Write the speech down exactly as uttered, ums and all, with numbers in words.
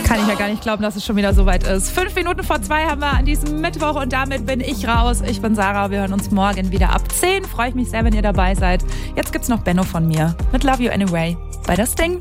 Kann ich ja gar nicht glauben, dass es schon wieder so weit ist. Fünf Minuten vor zwei haben wir an diesem Mittwoch und damit bin ich raus. Ich bin Sarah, wir hören uns morgen wieder ab zehn. Freue ich mich sehr, wenn ihr dabei seid. Jetzt gibt's noch Benno von mir mit Love You Anyway bei das Ding.